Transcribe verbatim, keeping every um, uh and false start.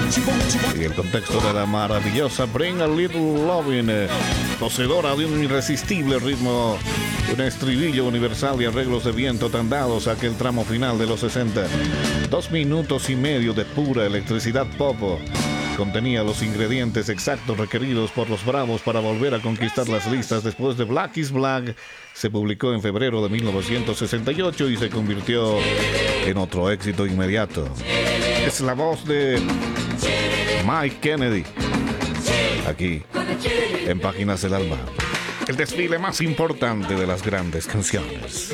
Y el contexto de la maravillosa Bring a Little Lovin', eh, poseedora de un irresistible ritmo, un estribillo universal y arreglos de viento tan dados a aquel tramo final de los sesenta. Dos minutos y medio de pura electricidad pop. Contenía los ingredientes exactos requeridos por los Bravos para volver a conquistar las listas después de Black is Black. Se publicó en febrero de mil novecientos sesenta y ocho y se convirtió en otro éxito inmediato. Es la voz de Mike Kennedy, aquí en Páginas del Alma, el desfile más importante de las grandes canciones.